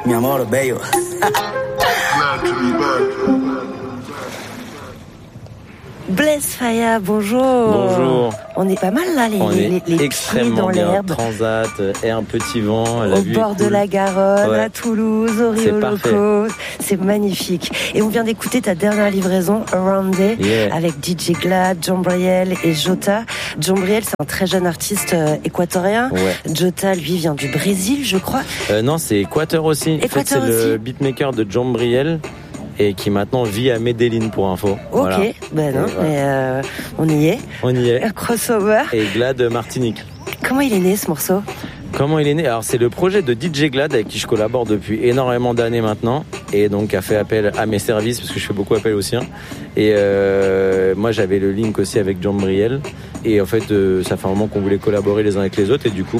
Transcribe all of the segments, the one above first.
Mi amor, bello. Blaise Faya, bonjour. Bonjour. On est pas mal là, les pieds dans l'herbe. Transat, et un petit vent. Au bord de la Garonne, à Toulouse, au Rio Loco. C'est magnifique. Et on vient d'écouter ta dernière livraison, Around Day, avec DJ Glad, Jombriel et Jota. Jombriel, c'est un très jeune artiste équatorien. Ouais. Jota, lui, vient du Brésil, je crois. Non, c'est Équateur aussi. En fait, c'est le beatmaker de Jombriel. Et qui maintenant vit à Medellín pour info. Ok, voilà. Ben non, mais on y est. On y est. Un crossover. Et Glad Martinique. Comment il est né ce morceau ? Comment il est né ? Alors c'est le projet de DJ Glad avec qui je collabore depuis énormément d'années maintenant et donc a fait appel à mes services parce que je fais beaucoup appel aux siens. Et moi j'avais le link aussi avec Jombriel et en fait ça fait un moment qu'on voulait collaborer les uns avec les autres et du coup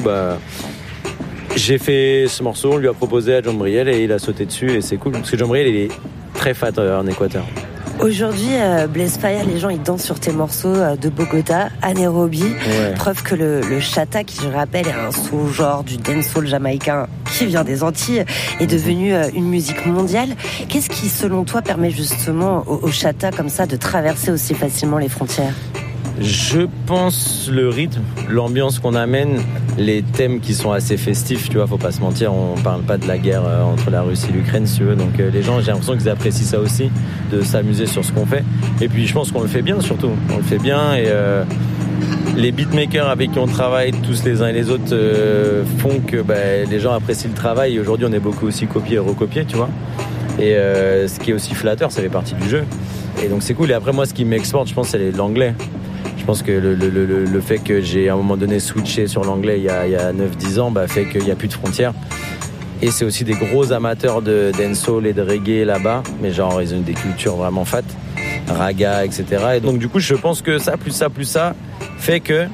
j'ai fait ce morceau, on lui a proposé à Jombriel et il a sauté dessus et c'est cool parce que Jombriel il est très fat en Équateur. Aujourd'hui, Blaise Faya, les gens ils dansent sur tes morceaux de Bogota, à Nairobi. Ouais. Preuve que le chata, qui je rappelle est un sous-genre du dancehall jamaïcain qui vient des Antilles, est devenu une musique mondiale. Qu'est-ce qui, selon toi, permet justement au chata comme ça de traverser aussi facilement les frontières ? Je pense le rythme, l'ambiance qu'on amène, les thèmes qui sont assez festifs, tu vois, faut pas se mentir, on parle pas de la guerre entre la Russie et l'Ukraine, si tu veux, donc les gens, j'ai l'impression qu'ils apprécient ça aussi, de s'amuser sur ce qu'on fait, et puis je pense qu'on le fait bien surtout, on le fait bien, et les beatmakers avec qui on travaille tous les uns et les autres font que les gens apprécient le travail, et aujourd'hui on est beaucoup aussi copié et recopié, tu vois, et ce qui est aussi flatteur, ça fait partie du jeu, et donc c'est cool, et après moi ce qui m'exporte, je pense, c'est l'anglais. Je pense que le fait que j'ai à un moment donné switché sur l'anglais il y a 9-10 ans fait qu'il n'y a plus de frontières. Et c'est aussi des gros amateurs de dancehall et de reggae là-bas, mais genre ils ont des cultures vraiment fat, raga, etc. Et donc du coup je pense que ça fait que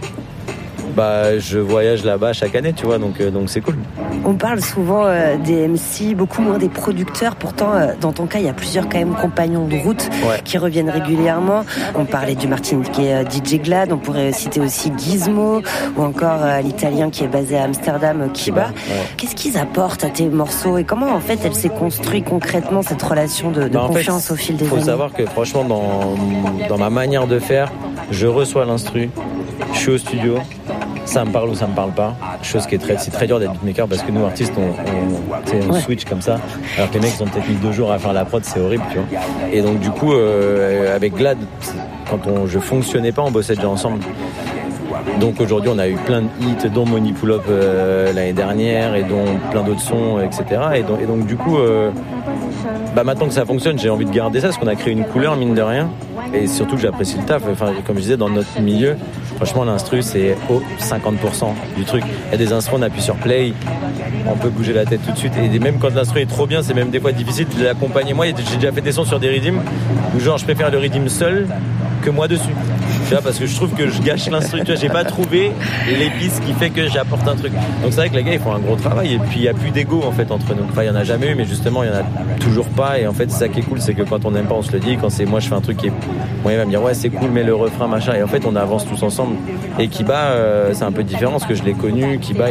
je voyage là-bas chaque année, tu vois, donc c'est cool. On parle souvent des MC, beaucoup moins des producteurs. Pourtant, dans ton cas, il y a plusieurs quand même compagnons de route qui reviennent régulièrement. On parlait du Martiniquais DJ Glad, on pourrait citer aussi Gizmo ou encore l'Italien qui est basé à Amsterdam, Kiba. Ouais. Qu'est-ce qu'ils apportent à tes morceaux et comment en fait elle s'est construite concrètement cette relation de confiance au fil des années ? Il faut savoir que franchement, dans ma manière de faire, je reçois l'instru, je suis au studio. Ça me parle ou ça me parle pas, chose qui est c'est très dur d'être beatmaker parce que nous artistes on switch comme ça alors que les mecs ils ont peut-être mis 2 jours à faire la prod, c'est horrible, tu vois. Et donc du coup avec Glad quand je fonctionnait pas, on bossait déjà ensemble. Donc aujourd'hui on a eu plein de hits dont Money Pull Up l'année dernière et dont plein d'autres sons, etc. Et donc du coup maintenant que ça fonctionne, j'ai envie de garder ça parce qu'on a créé une couleur mine de rien et surtout que j'apprécie le taf. Enfin, comme je disais, dans notre milieu, franchement l'instru c'est 50% du truc. Il y a des instruments, on appuie sur play, on peut bouger la tête tout de suite et même quand l'instru est trop bien, c'est même des fois difficile de l'accompagner. Moi j'ai déjà fait des sons sur des rythms où genre je préfère le rythme seul que moi dessus. Tu vois, parce que je trouve que je gâche l'instru, tu vois, j'ai pas trouvé l'épice qui fait que j'apporte un truc. Donc c'est vrai que les gars ils font un gros travail et puis il y a plus d'ego en fait entre nous. Enfin il y en a jamais eu mais justement il y en a toujours pas et en fait c'est ça qui est cool, c'est que quand on n'aime pas on se le dit, quand c'est moi je fais un truc qui est moi il va me dire ouais c'est cool mais le refrain machin et en fait on avance tous ensemble. Et Kiba c'est un peu différent parce que je l'ai connu, Kiba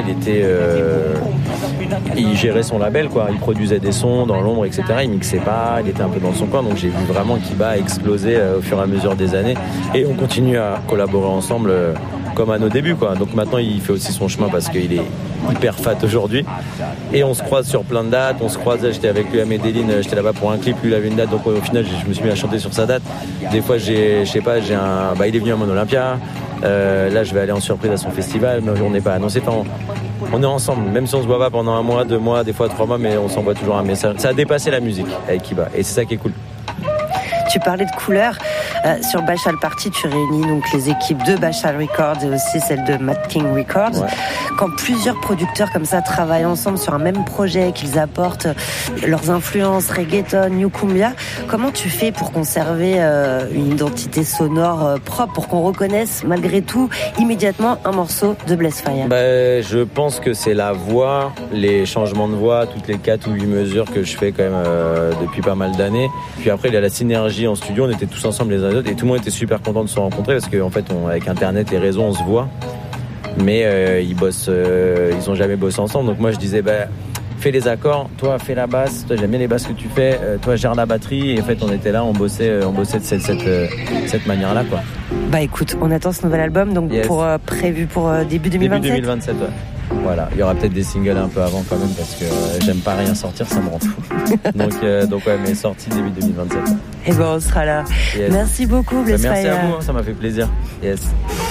il gérait son label quoi, il produisait des sons dans l'ombre etc, il mixait pas, il était un peu dans son coin donc j'ai vu vraiment Kiba exploser au fur et à mesure des années et on continue à collaborer ensemble comme à nos débuts quoi. Donc maintenant il fait aussi son chemin parce qu'il est hyper fat aujourd'hui et on se croise sur plein de dates, on se croisait, j'étais avec lui à Medellín, j'étais là-bas pour un clip, lui il avait une date donc au final je me suis mis à chanter sur sa date. Des fois il est venu à mon Olympia, là je vais aller en surprise à son festival mais on n'est pas annoncé, on est ensemble même si on se voit pas pendant 1 mois, 2 mois, des fois 3 mois mais on s'envoie toujours un message. Ça a dépassé la musique avec Kiba et c'est ça qui est cool. Tu parlais de couleurs. Sur Bachal Party, tu réunis donc les équipes de Bachal Records et aussi celles de Mad King Records. Ouais. Quand plusieurs producteurs comme ça travaillent ensemble sur un même projet, qu'ils apportent leurs influences reggaeton, new cumbia, comment tu fais pour conserver une identité sonore propre, pour qu'on reconnaisse malgré tout immédiatement un morceau de Blaise Faya ? Je pense que c'est la voix, les changements de voix, toutes les 4 ou 8 mesures que je fais quand même depuis pas mal d'années. Puis après il y a la synergie en studio, on était tous ensemble les uns les autres et tout le monde était super content de se rencontrer parce qu'en fait avec internet, les réseaux, on se voit mais ils ont jamais bossé ensemble donc moi je disais fais les accords, toi fais la basse, toi j'aime bien les basses que tu fais, toi gère la batterie. Et en fait on était là, on bossait de cette manière-là quoi. Bah écoute, on attend ce nouvel album donc prévu pour début 2027. Début 2027 ouais. Voilà, il y aura peut-être des singles un peu avant quand même parce que j'aime pas rien sortir, ça me rend fou. donc ouais, mais sorti début 2027. Et bon, on sera là. Yes. Merci beaucoup, Blessfire. Merci à vous, ça m'a fait plaisir. Yes.